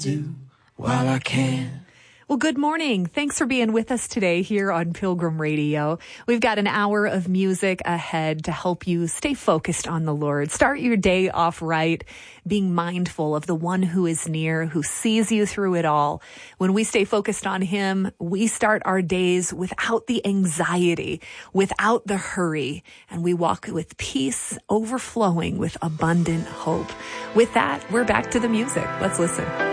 do while I can. Well, good morning. Thanks for being with us today here on Pilgrim Radio. We've got an hour of music ahead to help you stay focused on the Lord. Start your day off right, being mindful of the one who is near, who sees you through it all. When we stay focused on Him, we start our days without the anxiety, without the hurry, and we walk with peace overflowing with abundant hope. With that, we're back to the music. Let's listen.